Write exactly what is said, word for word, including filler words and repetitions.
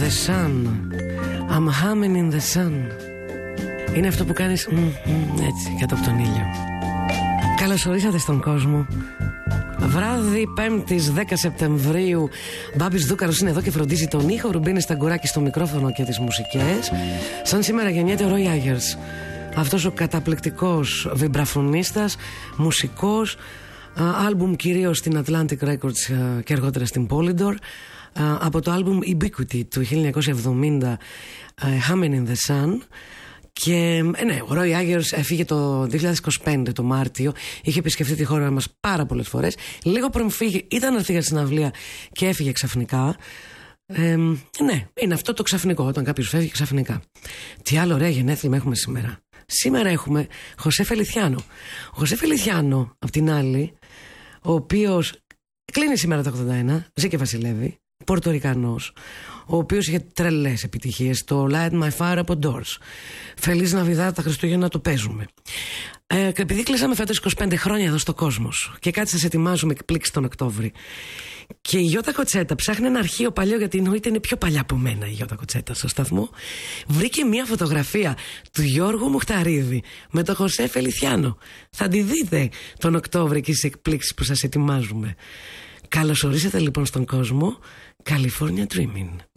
the sun. I'm humming in the sun. Είναι αυτό που κάνεις mm, mm, έτσι κάτω από τον ήλιο. Καλώς ορίσατε στον κόσμο. Βράδυ πέμπτης δέκα Σεπτεμβρίου. Μπάμπης Δούκαρος είναι εδώ και φροντίζει τον ήχο. Ρουμπίνης Σταγκουράκη στο μικρόφωνο και τις μουσικές. Σαν σήμερα γεννιέται ο Ρόι Άγερς, αυτός ο καταπληκτικός βιμπραφωνίστας, μουσικός. Άλμπουμ κυρίως στην Atlantic Records και αργότερα στην Polydor. Από το άλμπουμ Ubiquity του χίλια εννιακόσια εβδομήντα, Humming in the Sun. Και ναι, ο Ρόι Άγερς έφυγε το δύο χιλιάδες είκοσι πέντε το Μάρτιο. Είχε επισκεφτεί τη χώρα μας πάρα πολλές φορές. Λίγο πριν φύγει ήταν να έρθει για συναυλία και έφυγε ξαφνικά. ε, Ναι, είναι αυτό το ξαφνικό, όταν κάποιος φεύγει ξαφνικά. Τι άλλο ωραία γενέθλια έχουμε σήμερα. Σήμερα έχουμε Χωσέ Φελιθιάνο. Ο Χωσέ Φελιθιάνο, απ' την άλλη, ο οποίος κλείνει σήμερα το ογδόντα ένα, ζει και βασιλεύει, Πορτορικανός, ο οποίος είχε τρελές επιτυχίες. Το Light My Fire από Doors, Feliz Navidad, τα Χριστούγεννα το παίζουμε. Ε, και επειδή κλείσαμε φέτος είκοσι πέντε χρόνια εδώ στο Κόσμος και κάτι σας ετοιμάζουμε εκπλήξει τον Οκτώβρη, και η Γιώτα Κοτσέτα ψάχνει ένα αρχείο παλιό, γιατί εννοείται είναι πιο παλιά από μένα η Γιώτα Κοτσέτα στο σταθμό, βρήκε μια φωτογραφία του Γιώργου Μουχταρίδη με τον Χωσέ Φελιθιάνο. Θα τη δείτε τον Οκτώβρη και στις εκπλήξεις που σας ετοιμάζουμε. Καλώς ορίσατε λοιπόν στον κόσμο. California Dreaming.